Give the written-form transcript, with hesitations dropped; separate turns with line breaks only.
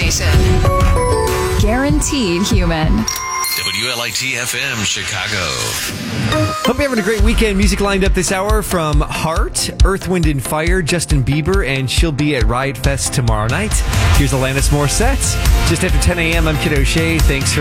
station. Guaranteed human.
WLIT-FM Chicago.
Hope you're having a great weekend. Music lined up this hour from Heart, Earth, Wind & Fire, Justin Bieber, and she'll be at Riot Fest tomorrow night. Here's Alanis Morissette. Just after 10 a.m., I'm Kid O'Shea. Thanks for